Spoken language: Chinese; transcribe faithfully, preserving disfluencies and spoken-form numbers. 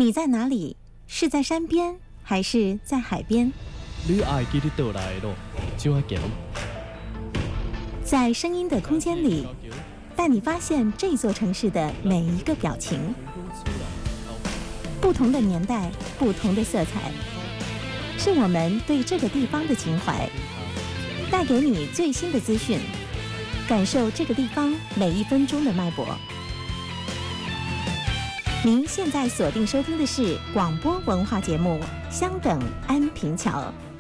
你在哪里？是在山边还是在海边？ 你爱记你倒来的路，怎样行？ 在声音的空间里，带你发现这座城市的每一个表情。不同的年代，不同的色彩，是我们对这个地方的情怀。带给你最新的资讯，感受这个地方每一分钟的脉搏。您现在锁定收听的是广播文化节目《香等安平桥》。